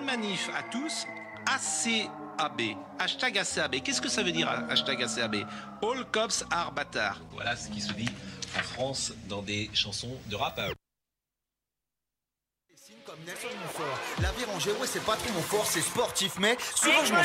manif à tous, ACAB, hashtag ACAB. Qu'est-ce que ça veut dire, hashtag ACAB? All cops are bâtards. Voilà ce qui se dit en France dans des chansons de rap. Comme Nelson Montfort. La vie rangée, ouais, c'est pas trop mon fort, c'est sportif, mais souvent je m'en